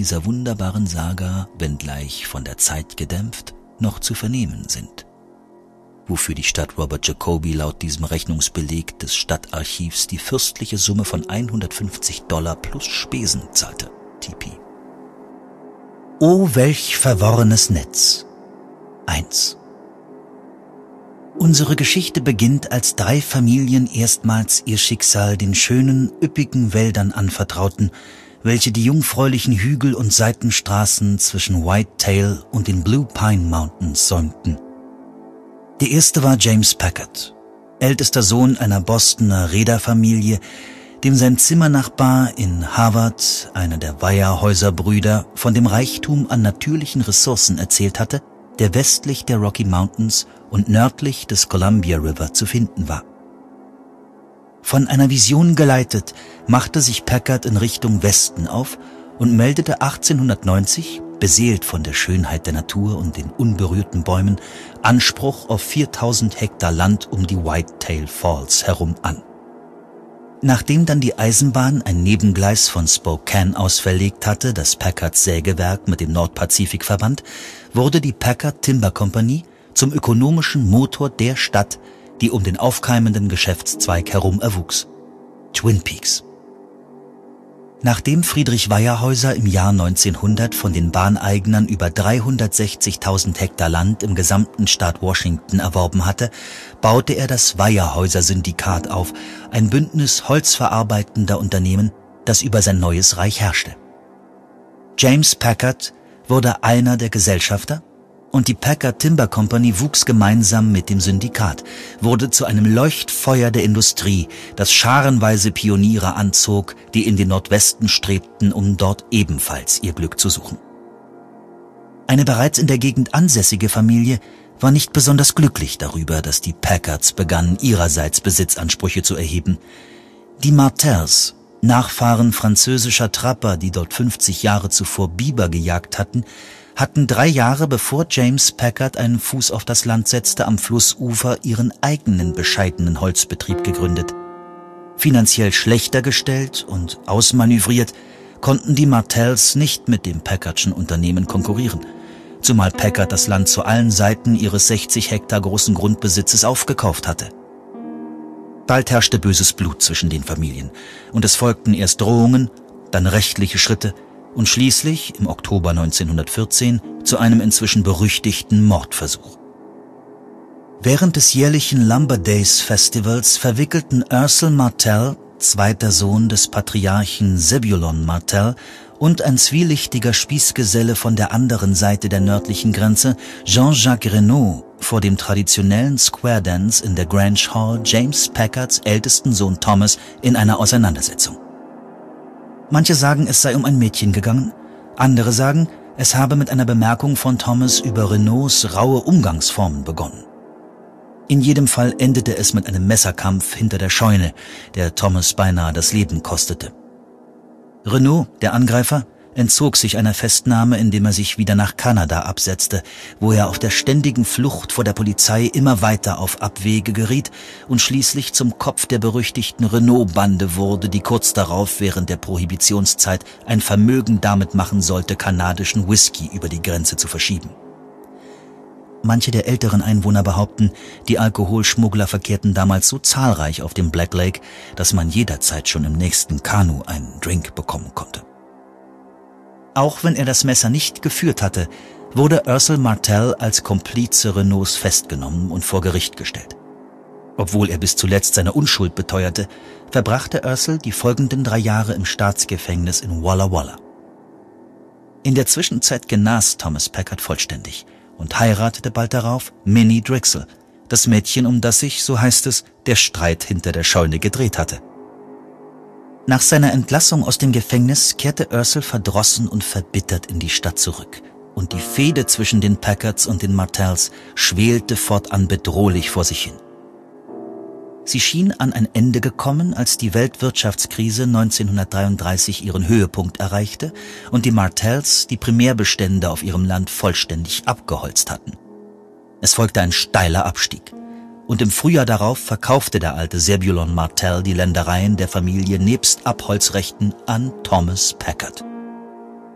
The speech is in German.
dieser wunderbaren Saga, wenngleich von der Zeit gedämpft, noch zu vernehmen sind. Wofür die Stadt Robert Jacoby laut diesem Rechnungsbeleg des Stadtarchivs die fürstliche Summe von $150 plus Spesen zahlte. TP. O welch verworrenes Netz. 1. Unsere Geschichte beginnt, als 3 Familien erstmals ihr Schicksal den schönen, üppigen Wäldern anvertrauten, welche die jungfräulichen Hügel und Seitenstraßen zwischen Whitetail und den Blue Pine Mountains säumten. Der erste war James Packard, ältester Sohn einer Bostoner Reederfamilie, dem sein Zimmernachbar in Harvard, einer der Weyerhäuser-Brüder, von dem Reichtum an natürlichen Ressourcen erzählt hatte, der westlich der Rocky Mountains und nördlich des Columbia River zu finden war. Von einer Vision geleitet, machte sich Packard in Richtung Westen auf und meldete 1890, beseelt von der Schönheit der Natur und den unberührten Bäumen, Anspruch auf 4000 Hektar Land um die Whitetail Falls herum an. Nachdem dann die Eisenbahn ein Nebengleis von Spokane aus verlegt hatte, das Packards Sägewerk mit dem Nordpazifik verband, wurde die Packard Timber Company zum ökonomischen Motor der Stadt, die um den aufkeimenden Geschäftszweig herum erwuchs. Twin Peaks. Nachdem Friedrich Weyerhäuser im Jahr 1900 von den Bahneignern über 360.000 Hektar Land im gesamten Staat Washington erworben hatte, baute er das Weyerhäuser-Syndikat auf, ein Bündnis holzverarbeitender Unternehmen, das über sein neues Reich herrschte. James Packard wurde einer der Gesellschafter und die Packard Timber Company wuchs gemeinsam mit dem Syndikat, wurde zu einem Leuchtfeuer der Industrie, das scharenweise Pioniere anzog, die in den Nordwesten strebten, um dort ebenfalls ihr Glück zu suchen. Eine bereits in der Gegend ansässige Familie war nicht besonders glücklich darüber, dass die Packards begannen, ihrerseits Besitzansprüche zu erheben. Die Martells, Nachfahren französischer Trapper, die dort 50 Jahre zuvor Biber gejagt hatten 3 Jahre bevor James Packard einen Fuß auf das Land setzte, am Flussufer ihren eigenen bescheidenen Holzbetrieb gegründet. Finanziell schlechter gestellt und ausmanövriert, konnten die Martells nicht mit dem Packardschen Unternehmen konkurrieren, zumal Packard das Land zu allen Seiten ihres 60 Hektar großen Grundbesitzes aufgekauft hatte. Bald herrschte böses Blut zwischen den Familien und es folgten erst Drohungen, dann rechtliche Schritte und schließlich im Oktober 1914 zu einem inzwischen berüchtigten Mordversuch. Während des jährlichen Lumber Days Festivals verwickelten Ursel Martell, zweiter Sohn des Patriarchen Zebulon Martell, und ein zwielichtiger Spießgeselle von der anderen Seite der nördlichen Grenze, Jean-Jacques Renault, vor dem traditionellen Square Dance in der Grange Hall James Packards ältesten Sohn Thomas in einer Auseinandersetzung. Manche sagen, es sei um ein Mädchen gegangen, andere sagen, es habe mit einer Bemerkung von Thomas über Renaults raue Umgangsformen begonnen. In jedem Fall endete es mit einem Messerkampf hinter der Scheune, der Thomas beinahe das Leben kostete. Renault, der Angreifer, entzog sich einer Festnahme, indem er sich wieder nach Kanada absetzte, wo er auf der ständigen Flucht vor der Polizei immer weiter auf Abwege geriet und schließlich zum Kopf der berüchtigten Renault-Bande wurde, die kurz darauf während der Prohibitionszeit ein Vermögen damit machen sollte, kanadischen Whisky über die Grenze zu verschieben. Manche der älteren Einwohner behaupten, die Alkoholschmuggler verkehrten damals so zahlreich auf dem Black Lake, dass man jederzeit schon im nächsten Kanu einen Drink bekommen konnte. Auch wenn er das Messer nicht geführt hatte, wurde Ursel Martell als Komplize Renaults festgenommen und vor Gericht gestellt. Obwohl er bis zuletzt seine Unschuld beteuerte, verbrachte Ursel die folgenden 3 Jahre im Staatsgefängnis in Walla Walla. In der Zwischenzeit genas Thomas Packard vollständig und heiratete bald darauf Minnie Drexel, das Mädchen, um das sich, so heißt es, der Streit hinter der Scheune gedreht hatte. Nach seiner Entlassung aus dem Gefängnis kehrte Ursel verdrossen und verbittert in die Stadt zurück und die Fehde zwischen den Packards und den Martells schwelte fortan bedrohlich vor sich hin. Sie schien an ein Ende gekommen, als die Weltwirtschaftskrise 1933 ihren Höhepunkt erreichte und die Martells die Primärbestände auf ihrem Land vollständig abgeholzt hatten. Es folgte ein steiler Abstieg. Und im Frühjahr darauf verkaufte der alte Zebulon Martell die Ländereien der Familie nebst Abholzrechten an Thomas Packard.